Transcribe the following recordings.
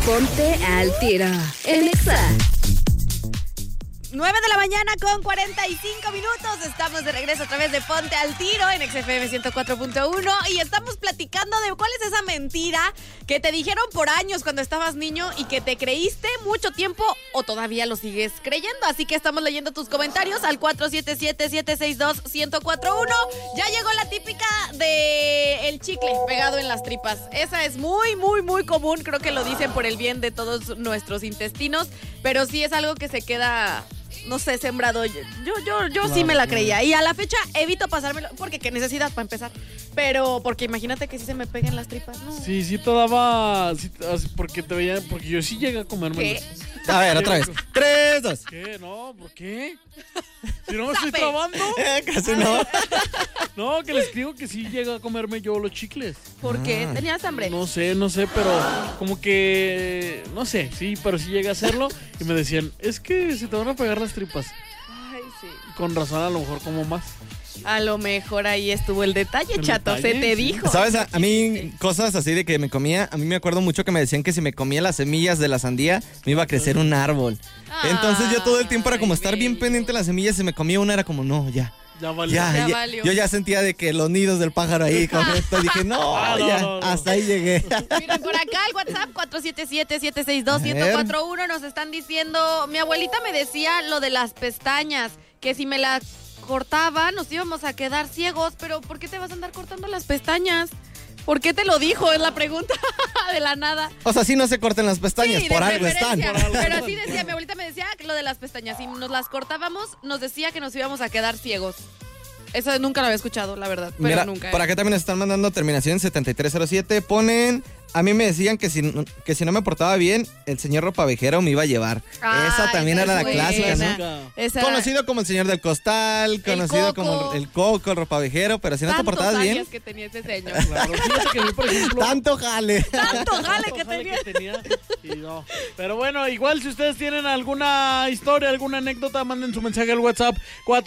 Ponte al tiro en Exa. 9 de la mañana con 45 minutos. Estamos de regreso a través de Ponte al Tiro en XFM 104.1 y estamos platicando de cuál es esa mentira que te dijeron por años cuando estabas niño y que te creíste mucho tiempo o todavía lo sigues creyendo. Así que estamos leyendo tus comentarios al 477-762-1041. Ya llegó la típica de el chicle pegado en las tripas. Esa es muy, muy, muy común. Creo que lo dicen por el bien de todos nuestros intestinos, pero sí es algo que se queda... no sé, sembrado. Yo sí me la creía. Y a la fecha evito pasármelo. Porque qué necesidad para empezar. Pero porque imagínate que sí se me peguen las tripas, ¿no? Sí, te daba. Sí, porque te veía. Porque yo sí llegué a comerme. ¿Qué? A ver, otra vez. 3, 2. ¿Qué? No, ¿por qué? Si no me estoy trabando. Casi no. No, que les digo que sí llegué a comerme yo los chicles. ¿Por qué? ¿Tenías hambre? No sé, pero como que. No sé, sí, pero sí llegué a hacerlo. Y me decían, es que se te van a pegar las tripas. Ay, sí. Con razón, a lo mejor como más. A lo mejor ahí estuvo el detalle, chato. detalle, Se te sí. dijo. ¿Sabes? A mí, cosas así de que me comía, a mí me acuerdo mucho que me decían que si me comía las semillas de la sandía, me iba a crecer un árbol. Entonces yo todo el tiempo era como estar bien pendiente de las semillas, si me comía una era como, no, ya. Ya valió. Ya valió. Yo ya sentía de que los nidos del pájaro ahí, con esto, dije, no, hasta ahí llegué. Miren, por acá el WhatsApp 477-762-1041 nos están diciendo, mi abuelita me decía lo de las pestañas, que si me las cortaba nos íbamos a quedar ciegos, pero ¿por qué te vas a andar cortando las pestañas? ¿Por qué te lo dijo? Es la pregunta de la nada. O sea, sí no se corten las pestañas, Sí, por de algo están. preferencia. Pero así decía, mi abuelita me decía lo de las pestañas. Si nos las cortábamos, nos decía que nos íbamos a quedar ciegos. Eso nunca lo había escuchado, la verdad. Pero Mira, nunca. por acá también nos están mandando terminación 7307. Ponen, a mí me decían que si no me portaba bien, el señor ropavejero me iba a llevar. Esa también era la clásica, ¿no? Esa Conocido como el señor del costal, conocido como el coco, el ropavejero, pero si no te portabas bien. Que tenía ese señor. Claro, fíjate que a mí, por ejemplo, Tanto jale. Tanto jale que tenía. Y no. Pero bueno, igual si ustedes tienen alguna historia, alguna anécdota, manden su mensaje al WhatsApp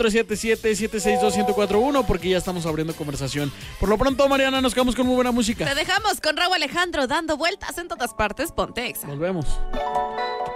477-762-1041 porque ya estamos abriendo conversación. Por lo pronto, Mariana, nos quedamos con muy buena música. Te dejamos con Raúl Alejandro dando vueltas en todas partes. Ponte Exa. Volvemos.